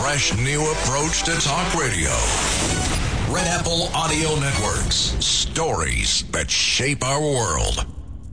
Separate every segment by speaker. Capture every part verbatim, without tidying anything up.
Speaker 1: fresh new approach to talk radio. Red Apple Audio Networks. Stories that shape our world.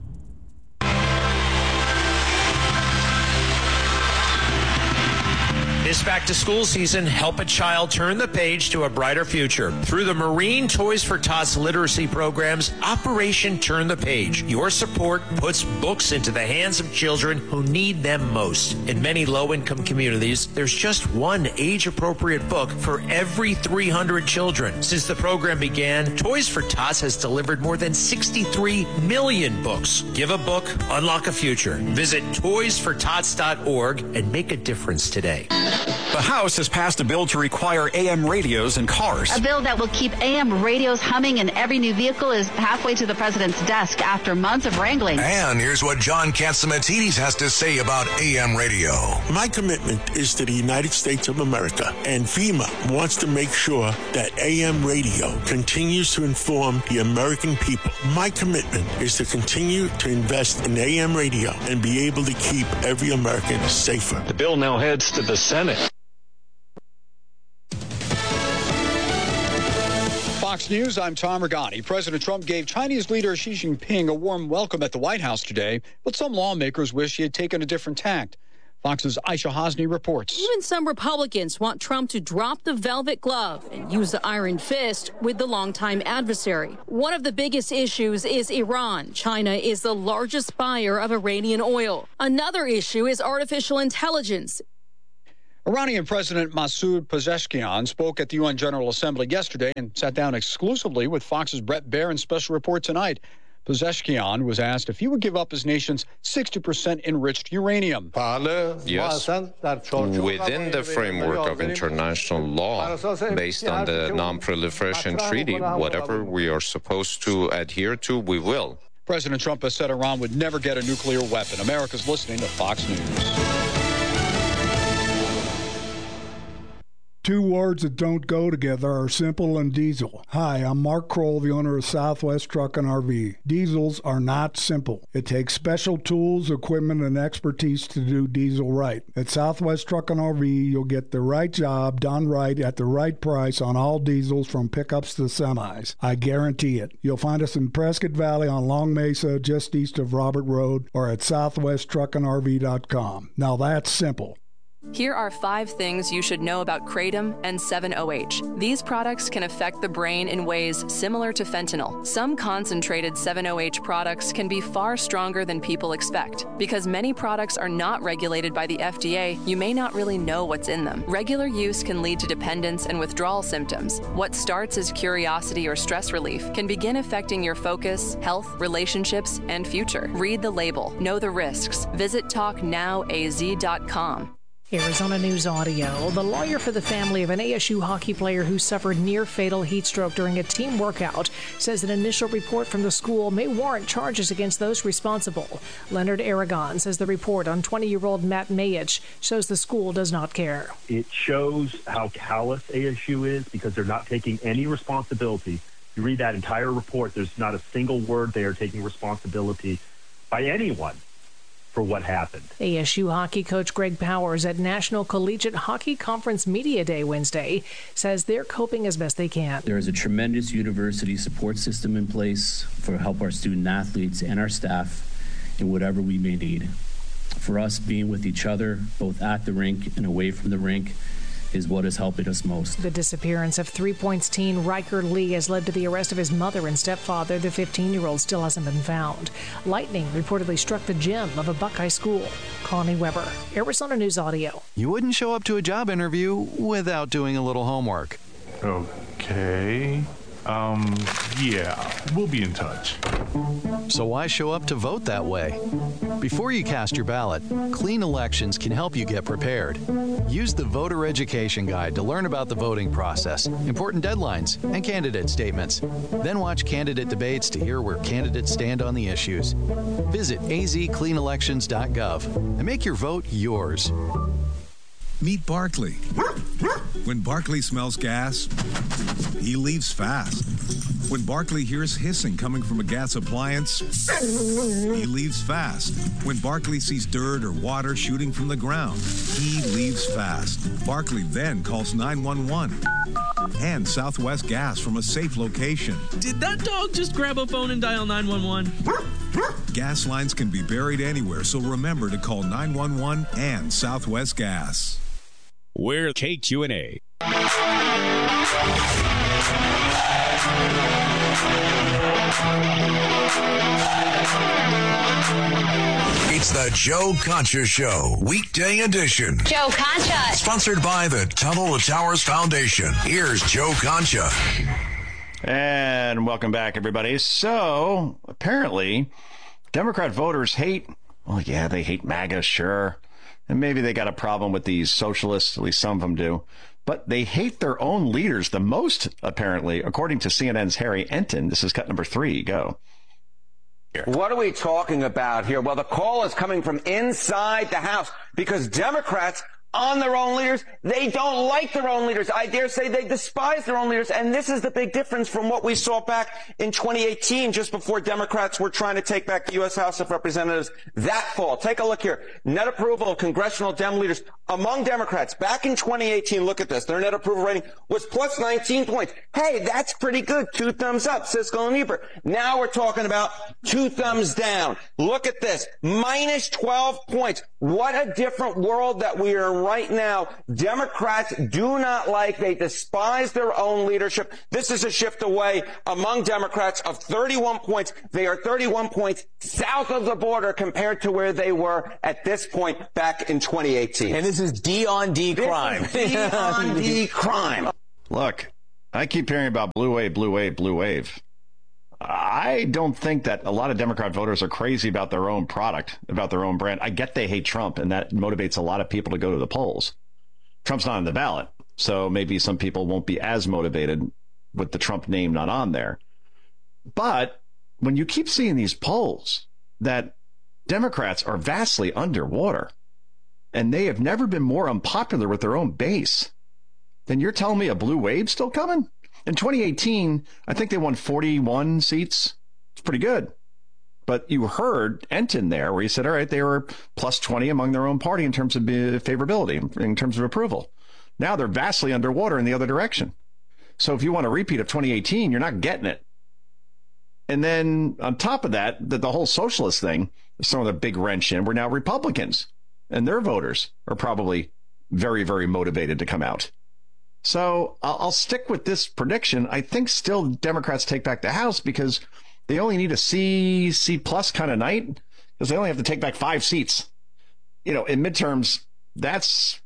Speaker 2: This back-to-school season, help a child turn the page to a brighter future. Through the Marine Toys for Tots literacy programs, Operation Turn the Page. Your support puts books into the hands of children who need them most. In many low-income communities, there's just one age-appropriate book for every three hundred children. Since the program began, Toys for Tots has delivered more than sixty-three million books. Give a book, unlock a future. Visit toys for tots dot org and make a difference today.
Speaker 3: The House has passed a bill to require A M radios in cars.
Speaker 4: A bill that will keep A M radios humming in every new vehicle is halfway to the president's desk after months of wrangling.
Speaker 1: And here's what John Catsimatidis has to say about A M radio.
Speaker 5: My commitment is to the United States of America, and FEMA wants to make sure that A M radio continues to inform the American people. My commitment is to continue to invest in A M radio and be able to keep every American safer.
Speaker 6: The bill now heads to the Senate.
Speaker 7: Fox News, I'm Tom Regani. President Trump gave Chinese leader Xi Jinping a warm welcome at the White House today, but some lawmakers wish he had taken a different tact. Fox's Aisha Hosni reports.
Speaker 8: Even some Republicans want Trump to drop the velvet glove and use the iron fist with the longtime adversary. One of the biggest issues is Iran. China is the largest buyer of Iranian oil. Another issue is artificial intelligence.
Speaker 7: Iranian President Masoud Pezeshkian spoke at the U N General Assembly yesterday and sat down exclusively with Fox's Brett Baer in Special Report tonight. Pezeshkian was asked if he would give up his nation's sixty percent enriched uranium.
Speaker 9: Yes, within the framework of international law, based on the Non-Proliferation Treaty, whatever we are supposed to adhere to, we will.
Speaker 7: President Trump has said Iran would never get a nuclear weapon. America's listening to Fox News.
Speaker 10: Two words that don't go together are simple and diesel. Hi, I'm Mark Kroll, the owner of Southwest Truck and R V. Diesels are not simple. It takes special tools, equipment, and expertise to do diesel right. At Southwest Truck and R V, you'll get the right job done right at the right price on all diesels from pickups to semis. I guarantee it. You'll find us in Prescott Valley on Long Mesa, just east of Robert Road, or at southwest truck and R V dot com. Now that's simple.
Speaker 11: Here are five things you should know about Kratom and seven O H. These products can affect the brain in ways similar to fentanyl. Some concentrated seven O H products can be far stronger than people expect. Because many products are not regulated by the F D A, you may not really know what's in them. Regular use can lead to dependence and withdrawal symptoms. What starts as curiosity or stress relief can begin affecting your focus, health, relationships, and future. Read the label. Know the risks. Visit talk now A Z dot com.
Speaker 12: Arizona News Audio. The lawyer for the family of an A S U hockey player who suffered near-fatal heat stroke during a team workout says an initial report from the school may warrant charges against those responsible. Leonard Aragon says the report on twenty-year-old Matt Mayich shows the school does not care.
Speaker 13: It shows how callous A S U is because they're not taking any responsibility. You read that entire report, there's not a single word they are taking responsibility by anyone for what happened.
Speaker 12: A S U hockey coach Greg Powers at National Collegiate Hockey Conference Media Day Wednesday says they're coping as best they can.
Speaker 14: There is a tremendous university support system in place for help our student athletes and our staff in whatever we may need. For us, being with each other, both at the rink and away from the rink, is what is helping us most.
Speaker 12: The disappearance of Three Points teen Riker Lee has led to the arrest of his mother and stepfather. The fifteen-year-old still hasn't been found. Lightning reportedly struck the gym of a Buckeye school. Connie Weber, Arizona News Audio.
Speaker 15: You wouldn't show up to a job interview without doing a little homework.
Speaker 16: Okay. Um, yeah, we'll be in touch.
Speaker 15: So why show up to vote that way? Before you cast your ballot, Clean Elections can help you get prepared. Use the Voter Education Guide to learn about the voting process, important deadlines, and candidate statements. Then watch candidate debates to hear where candidates stand on the issues. Visit a z clean elections dot gov and make your vote yours.
Speaker 17: Meet Barkley. When Barkley smells gas, he leaves fast. When Barkley hears hissing coming from a gas appliance, he leaves fast. When Barkley sees dirt or water shooting from the ground, he leaves fast. Barkley then calls nine one one and Southwest Gas from a safe location.
Speaker 18: Did that dog just grab a phone and dial nine one one?
Speaker 17: Gas lines can be buried anywhere, so remember to call nine one one and Southwest Gas.
Speaker 19: We're K Q and A.
Speaker 1: It's the Joe Concha Show, weekday edition.
Speaker 20: Joe Concha.
Speaker 1: Sponsored by the Tunnel to Towers Foundation. Here's Joe Concha.
Speaker 21: And welcome back, everybody. So, apparently, Democrat voters hate, well, yeah, they hate MAGA, sure. And maybe they got a problem with these socialists, at least some of them do. But they hate their own leaders the most, apparently, according to C N N's Harry Enton. This is cut number three. Go.
Speaker 22: What are we talking about here? Well, the call is coming from inside the House because Democrats on their own leaders, they don't like their own leaders. I dare say they despise their own leaders. And this is the big difference from what we saw back in twenty eighteen, just before Democrats were trying to take back the U S House of Representatives that fall. Take a look here. Net approval of congressional Dem leaders among Democrats back in twenty eighteen. Look at this. Their net approval rating was plus nineteen points. Hey, that's pretty good. Two thumbs up, Siskel and Ebert. Now we're talking about two thumbs down. Look at this. Minus twelve points. What a different world that we are in right now. Democrats do not like, they despise their own leadership. This is a shift away among Democrats of thirty-one points. They are thirty-one points south of the border compared to where they were at this point back in twenty eighteen.
Speaker 2: And this is D on D crime.
Speaker 22: D on D crime.
Speaker 21: Look, I keep hearing about blue wave, blue wave, blue wave. I don't think that a lot of Democrat voters are crazy about their own product, about their own brand. I get they hate Trump, and that motivates a lot of people to go to the polls. Trump's not on the ballot, so maybe some people won't be as motivated with the Trump name not on there. But when you keep seeing these polls that Democrats are vastly underwater, and they have never been more unpopular with their own base, then you're telling me a blue wave's still coming? In twenty eighteen, I think they won forty-one seats. It's pretty good. But you heard Enton there where he said, all right, they were plus twenty among their own party in terms of favorability, in terms of approval. Now they're vastly underwater in the other direction. So if you want a repeat of twenty eighteen, you're not getting it. And then on top of that, the, the whole socialist thing, some of the big wrench in, we're now Republicans. And their voters are probably very, very motivated to come out. So I'll, I'll stick with this prediction. I think still Democrats take back the House because they only need a C, C plus kind of night because they only have to take back five seats. You know, in midterms, that's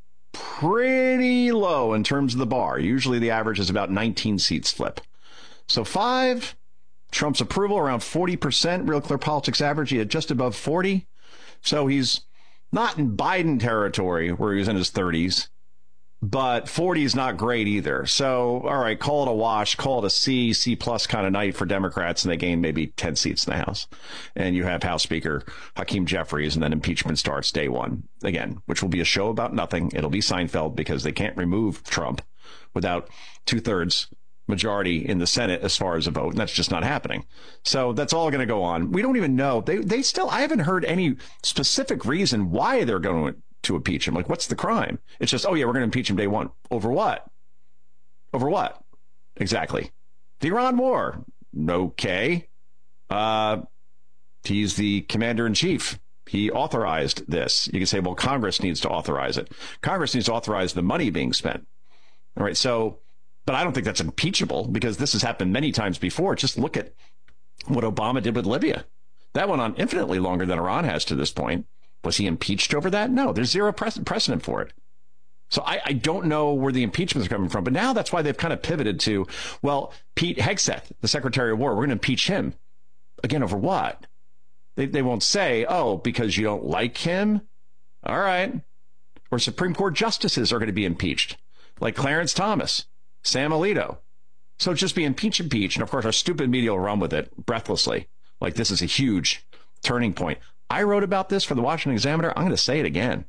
Speaker 21: pretty low in terms of the bar. Usually the average is about nineteen seats flip. So five, Trump's approval around forty percent. Real Clear Politics average, he had just above forty. So he's not in Biden territory where he was in his thirties. But forty is not great either. So, all right, call it a wash, call it a C, C plus kind of night for Democrats, and they gain maybe ten seats in the House. And you have House Speaker Hakeem Jeffries, and then impeachment starts day one again, which will be a show about nothing. It'll be Seinfeld because they can't remove Trump without two thirds majority in the Senate as far as a vote. And that's just not happening. So that's all going to go on. We don't even know. They, they still, I haven't heard any specific reason why they're going to to impeach him. Like, what's the crime? It's just, oh yeah, we're going to impeach him day one. Over what? Over what? Exactly. The Iran war. Okay. Uh, he's the commander in chief. He authorized this. You can say, well, Congress needs to authorize it. Congress needs to authorize the money being spent. All right. So, but I don't think that's impeachable because this has happened many times before. Just look at what Obama did with Libya. That went on infinitely longer than Iran has to this point. Was he impeached over that? No, there's zero precedent for it. So I, I don't know where the impeachments are coming from. But now that's why they've kind of pivoted to, well, Pete Hegseth, the Secretary of War, we're going to impeach him. Again, over what? They, they won't say, oh, because you don't like him? All right. Or Supreme Court justices are going to be impeached, like Clarence Thomas, Sam Alito. So just be impeach, impeach. And of course, our stupid media will run with it breathlessly. Like this is a huge turning point. I wrote about this for the Washington Examiner. I'm going to say it again.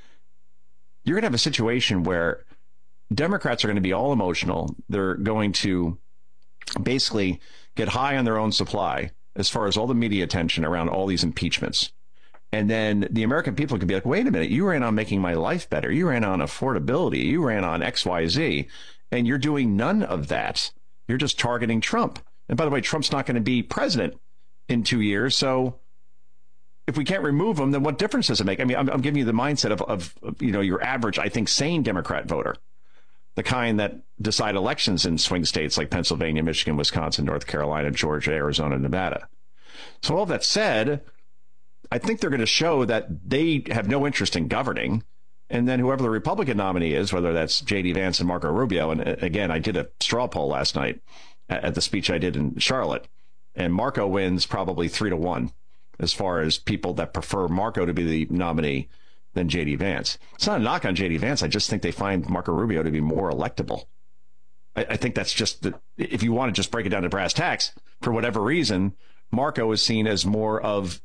Speaker 21: You're going to have a situation where Democrats are going to be all emotional. They're going to basically get high on their own supply as far as all the media attention around all these impeachments. And then the American people can be like, wait a minute, you ran on making my life better. You ran on affordability. You ran on X, Y, Z. And you're doing none of that. You're just targeting Trump. And by the way, Trump's not going to be president in two years. So if we can't remove him, then what difference does it make? I mean, I'm, I'm giving you the mindset of, of, you know, your average, I think, sane Democrat voter, the kind that decide elections in swing states like Pennsylvania, Michigan, Wisconsin, North Carolina, Georgia, Arizona, Nevada. So all that said, I think they're going to show that they have no interest in governing. And then whoever the Republican nominee is, whether that's J D Vance and Marco Rubio. And again, I did a straw poll last night at the speech I did in Charlotte. And Marco wins probably three to one as far as people that prefer Marco to be the nominee than J D Vance. It's not a knock on J D Vance. I just think they find Marco Rubio to be more electable. I, I think that's just the, if you want to just break it down to brass tacks, for whatever reason, Marco is seen as more of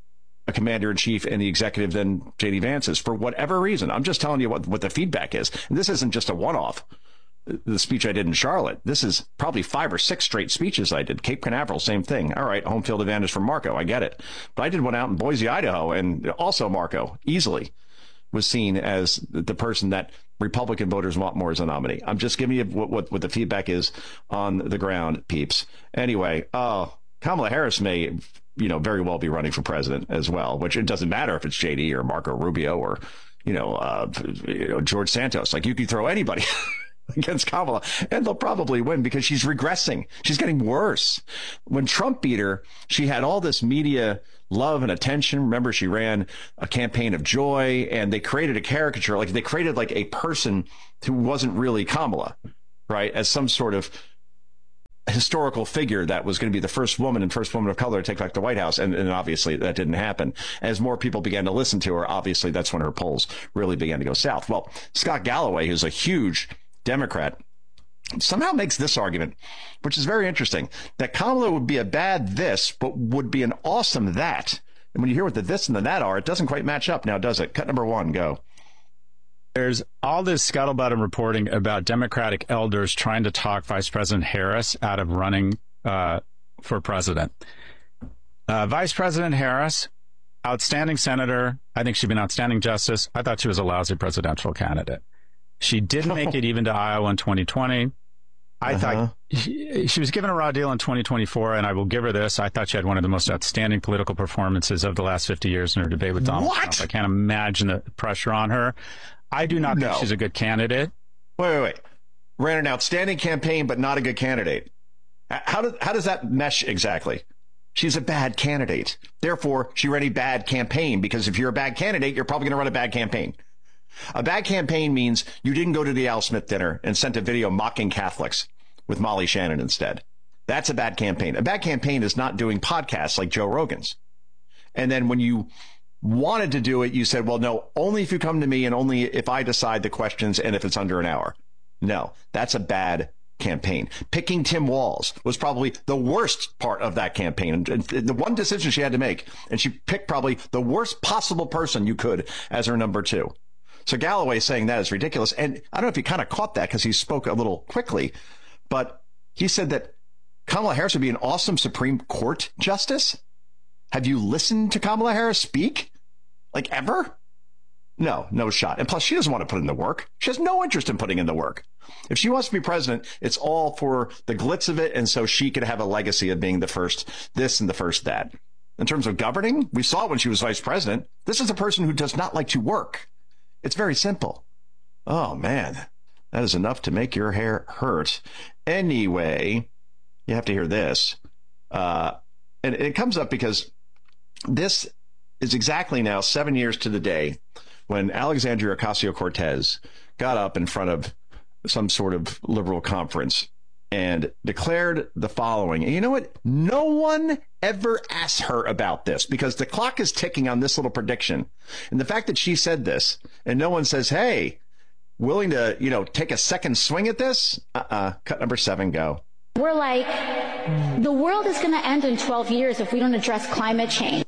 Speaker 21: a commander-in-chief and the executive than J D Vance is, for whatever reason. I'm just telling you what, what the feedback is. And this isn't just a one-off, the speech I did in Charlotte. This is probably five or six straight speeches I did. Cape Canaveral, same thing. All right, home field advantage for Marco. I get it. But I did one out in Boise, Idaho, and also Marco easily was seen as the person that Republican voters want more as a nominee. I'm just giving you what, what, what the feedback is on the ground, peeps. Anyway, uh, Kamala Harris may, you know, very well be running for president as well, which it doesn't matter if it's J D or Marco Rubio or, you know, uh, you know, George Santos. Like, you could throw anybody against Kamala and they'll probably win because she's regressing. She's getting worse. When Trump beat her, she had all this media love and attention. Remember, she ran a campaign of joy and they created a caricature. Like, they created like a person who wasn't really Kamala, right? As some sort of historical figure that was going to be the first woman and first woman of color to take back the White House. And, and obviously that didn't happen. As more people began to listen to her, obviously that's when her polls really began to go south. Well, Scott Galloway, who's a huge Democrat, somehow makes this argument, which is very interesting, that Kamala would be a bad this, but would be an awesome that. And when you hear what the this and the that are, it doesn't quite match up now, does it? Cut number one, go.
Speaker 3: There's all this scuttlebutt and reporting about Democratic elders trying to talk Vice President Harris out of running uh, for president. Uh, Vice President Harris, outstanding senator. I think she'd be an outstanding justice. I thought she was a lousy presidential candidate. She didn't make it even to Iowa in twenty twenty. I uh-huh. thought she, she was given a raw deal in twenty twenty-four, and I will give her this. I thought she had one of the most outstanding political performances of the last fifty years in her debate with Donald
Speaker 21: what?
Speaker 3: Trump. I can't imagine the pressure on her. I do not no. think she's a good candidate.
Speaker 21: Wait, wait, wait. Ran an outstanding campaign, but not a good candidate. How, do, how does that mesh exactly? She's a bad candidate. Therefore, she ran a bad campaign, because if you're a bad candidate, you're probably going to run a bad campaign. A bad campaign means you didn't go to the Al Smith dinner and sent a video mocking Catholics with Molly Shannon instead. That's a bad campaign. A bad campaign is not doing podcasts like Joe Rogan's. And then when you wanted to do it, you said, well, no, only if you come to me and only if I decide the questions and if it's under an hour. No, that's a bad campaign. Picking Tim Walz was probably the worst part of that campaign. And the one decision she had to make, and she picked probably the worst possible person you could as her number two. So Galloway saying that is ridiculous. And I don't know if you kind of caught that because he spoke a little quickly, but he said that Kamala Harris would be an awesome Supreme Court justice. Have you listened to Kamala Harris speak? Like, ever? No, no shot. And plus, she doesn't want to put in the work. She has no interest in putting in the work. If she wants to be president, it's all for the glitz of it, and so she could have a legacy of being the first this and the first that. In terms of governing, we saw it when she was vice president. This is a person who does not like to work. It's very simple. Oh, man, that is enough to make your hair hurt. Anyway, you have to hear this. Uh, and it comes up because this is exactly now seven years to the day when Alexandria Ocasio-Cortez got up in front of some sort of liberal conference and declared the following. And you know what? No one ever asked her about this because the clock is ticking on this little prediction. And the fact that she said this and no one says, hey, willing to, you know, take a second swing at this? Uh-uh. Cut number seven, go.
Speaker 20: We're like, the world is going to end in twelve years if we don't address climate change.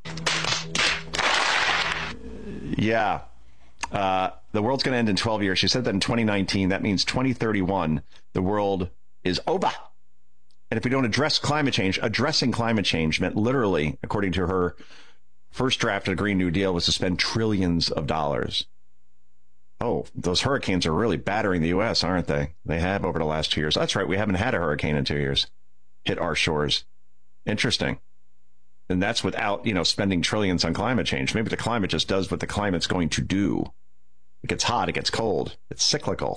Speaker 21: Yeah. Uh, the world's going to end in twelve years. She said that in twenty nineteen. That means twenty thirty-one, the world is over. And if we don't address climate change, addressing climate change meant literally, according to her first draft of the Green New Deal, was to spend trillions of dollars. Oh, those hurricanes are really battering the U S, aren't they? They have over the last two years. That's right. We haven't had a hurricane in two years hit our shores. Interesting. And that's without, you know, spending trillions on climate change. Maybe the climate just does what the climate's going to do. It gets hot. It gets cold. It's cyclical.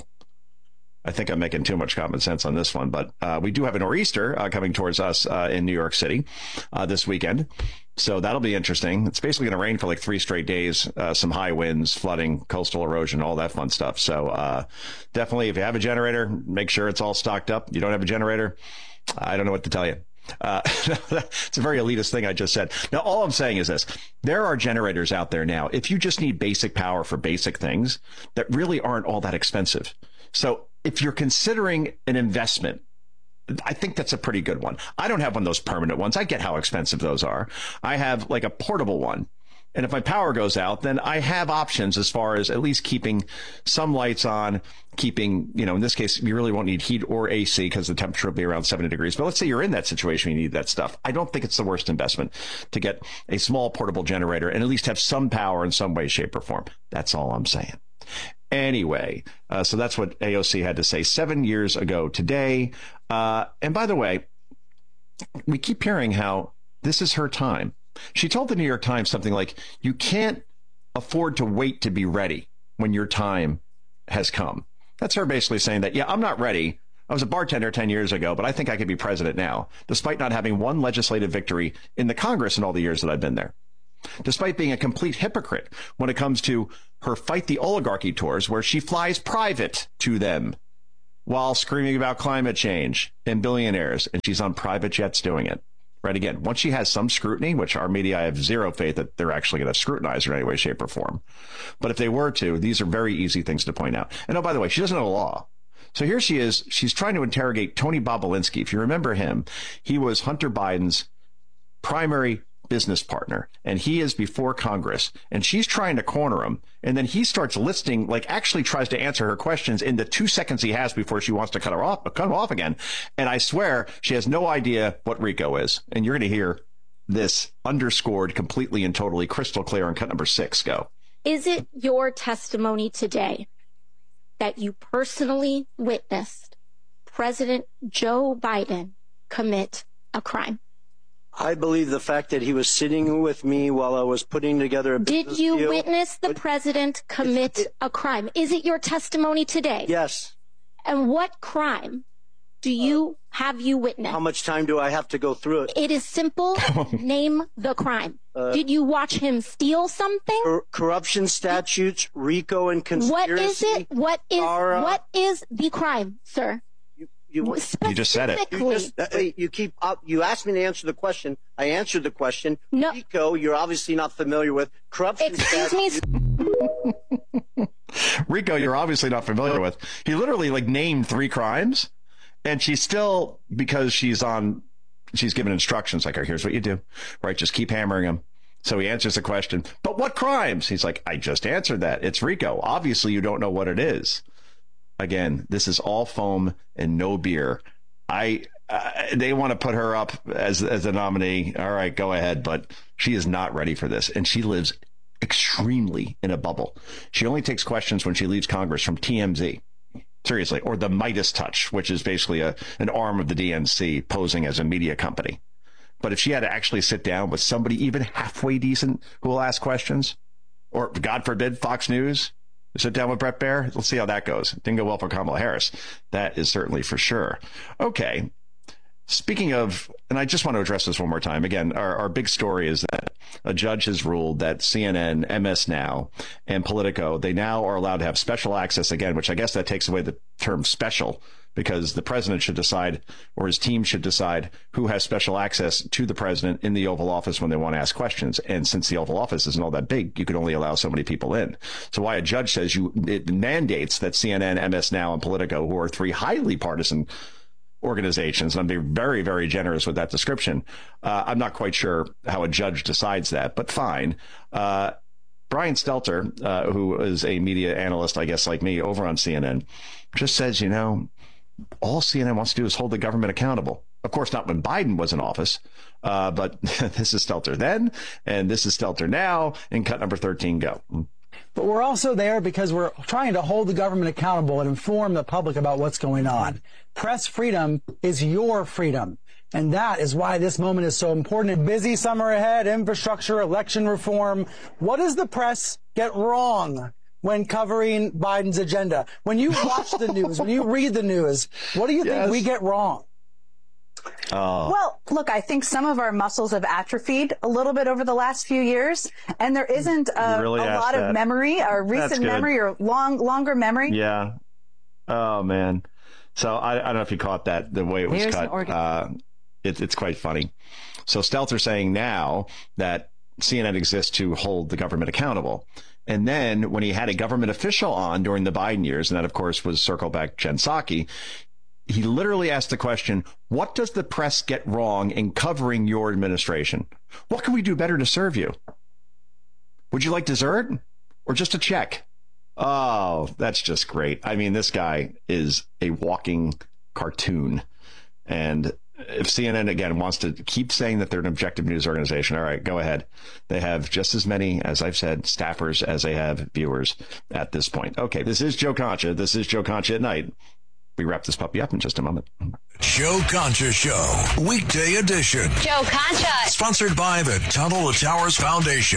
Speaker 21: I think I'm making too much common sense on this one, but uh, we do have a nor'easter uh, coming towards us uh, in New York City uh, this weekend. So that'll be interesting. It's basically going to rain for like three straight days, uh, some high winds, flooding, coastal erosion, all that fun stuff. So uh, definitely, if you have a generator, make sure it's all stocked up. You don't have a generator, I don't know what to tell you. Uh, it's a very elitist thing I just said. Now, all I'm saying is this. There are generators out there now. If you just need basic power for basic things that really aren't all that expensive. So if you're considering an investment, I think that's a pretty good one. I don't have one of those permanent ones. I get how expensive those are. I have like a portable one. And if my power goes out, then I have options as far as at least keeping some lights on, keeping, you know, in this case, you really won't need heat or A C because the temperature will be around seventy degrees. But let's say you're in that situation, you need that stuff. I don't think it's the worst investment to get a small portable generator and at least have some power in some way, shape, or form. That's all I'm saying. Anyway, uh, so that's what A O C had to say seven years ago today. Uh, and by the way, we keep hearing how this is her time. She told the New York Times something like, you can't afford to wait to be ready when your time has come. That's her basically saying that, yeah, I'm not ready. I was a bartender ten years ago, but I think I could be president now, despite not having one legislative victory in the Congress in all the years that I've been there. Despite being a complete hypocrite when it comes to her Fight the Oligarchy tours, where she flies private to them while screaming about climate change and billionaires, and she's on private jets doing it. Right, again, once she has some scrutiny, which our media, I have zero faith that they're actually going to scrutinize her in any way, shape, or form. But if they were to, these are very easy things to point out. And oh, by the way, she doesn't know the law. So here she is. She's trying to interrogate Tony Bobulinski. If you remember him, he was Hunter Biden's primary business partner, and he is before Congress, and she's trying to corner him, and then he starts listing, like actually tries to answer her questions in the two seconds he has before she wants to cut her off, cut him off again. And I swear she has no idea what RICO is. And you're going to hear this underscored completely and totally crystal clear on cut number six. Go.
Speaker 20: Is it your testimony today that you personally witnessed President Joe Biden commit a crime?
Speaker 4: I believe the fact that he was sitting with me while I was putting together a business
Speaker 20: Did you
Speaker 4: deal,
Speaker 20: witness the
Speaker 4: but,
Speaker 20: president commit it, a crime? Is it your testimony today?
Speaker 4: Yes.
Speaker 20: And what crime do you have you witnessed?
Speaker 4: How much time do I have to go through it?
Speaker 20: It is simple. Name the crime. Uh, Did you watch him steal something?
Speaker 4: Cor- corruption statutes, RICO, and conspiracy.
Speaker 20: What is it? What is
Speaker 4: are, uh,
Speaker 20: what is the crime, sir?
Speaker 4: You,
Speaker 21: you just said it.
Speaker 4: You, just, uh, you keep up. You asked me to answer the question. I answered the question.
Speaker 20: No.
Speaker 4: RICO, you're obviously not familiar with. Corruption.
Speaker 20: Excuse me.
Speaker 21: RICO, you're obviously not familiar with. He literally like named three crimes, and she's still, because she's on, she's given instructions like, here's what you do, right? Just keep hammering him. So he answers the question, but what crimes? He's like, I just answered that. It's RICO. Obviously, you don't know what it is. Again, this is all foam and no beer. I uh, they want to put her up as as a nominee. All right, go ahead. But she is not ready for this. And she lives extremely in a bubble. She only takes questions when she leaves Congress from T M Z. Seriously. Or the Midas Touch, which is basically a an arm of the D N C posing as a media company. But if she had to actually sit down with somebody even halfway decent who will ask questions, or God forbid, Fox News, sit down with Bret Baier. Let's see how that goes. Didn't go well for Kamala Harris. That is certainly for sure. Okay. Speaking of, and I just want to address this one more time. Again, our, our big story is that a judge has ruled that C N N, M S Now, and Politico, they now are allowed to have special access again, which I guess that takes away the term special, because the president should decide, or his team should decide, who has special access to the president in the Oval Office when they want to ask questions. And since the Oval Office isn't all that big, you can only allow so many people in. So why a judge says you, it mandates that C N N, M S Now, and Politico, who are three highly partisan organizations, and I'm being very, very generous with that description. Uh, I'm not quite sure how a judge decides that, but fine. Uh, Brian Stelter, uh, who is a media analyst, I guess, like me, over on C N N, just says, you know, all C N N wants to do is hold the government accountable. Of course, not when Biden was in office, uh, but this is Stelter then, and this is Stelter now, and cut number thirteen, go.
Speaker 5: But we're also there because we're trying to hold the government accountable and inform the public about what's going on. Press freedom is your freedom. And that is why this moment is so important. A busy summer ahead, infrastructure, election reform. What does the press get wrong when covering Biden's agenda? When you watch the news, when you read the news, what do you yes. think we get wrong?
Speaker 21: Oh.
Speaker 6: Well, look, I think some of our muscles have atrophied a little bit over the last few years, and there isn't a, really a lot that. of memory, or recent memory, or long, longer memory.
Speaker 21: Yeah. Oh, man. So I, I don't know if you caught that, the way it was
Speaker 6: Here's
Speaker 21: cut. Uh, it, it's quite funny. So Stelter saying now that C N N exists to hold the government accountable. And then when he had a government official on during the Biden years, and that, of course, was Circleback Jen Psaki, he literally asked the question, what does the press get wrong in covering your administration? What can we do better to serve you? Would you like dessert or just a check? Oh, that's just great. I mean, this guy is a walking cartoon. And if C N N, again, wants to keep saying that they're an objective news organization, all right, go ahead. They have just as many, as I've said, staffers as they have viewers at this point. Okay, this is Joe Concha. This is Joe Concha at Night. We wrap this puppy up in just a moment.
Speaker 1: Joe Concha Show, weekday edition.
Speaker 23: Joe Concha.
Speaker 1: Sponsored by the Tunnel to Towers Foundation.